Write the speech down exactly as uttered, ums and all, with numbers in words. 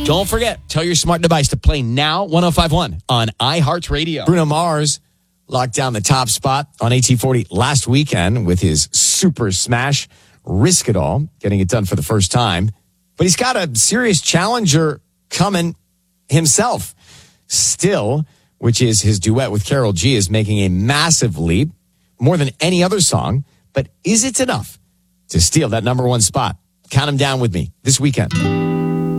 Don't forget, tell your smart device to play Now one oh five point one on iHeartRadio. Bruno Mars locked down the top spot on A T forty last weekend with his super smash, Risk It All, getting it done for the first time. But he's got a serious challenger coming himself. Still, which is his duet with Karol G, is making a massive leap, more than any other song. But is it enough to steal that number one spot? Count him down with me this weekend.